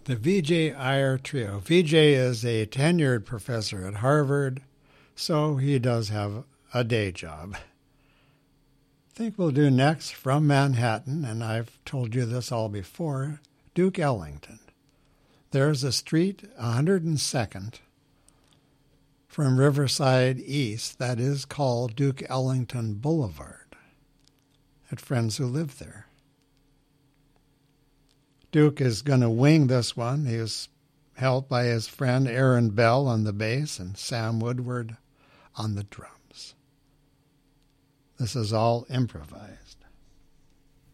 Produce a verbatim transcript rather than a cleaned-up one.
The Vijay Iyer Trio. Vijay is a tenured professor at Harvard, so he does have a day job. I think we'll do next from Manhattan, and I've told you this all before, Duke Ellington. There's a street, one hundred second, from Riverside East that is called Duke Ellington Boulevard. I had friends who live there. Duke is going to wing this one. He is helped by his friend Aaron Bell on the bass and Sam Woodward on the drums. This is all improvised.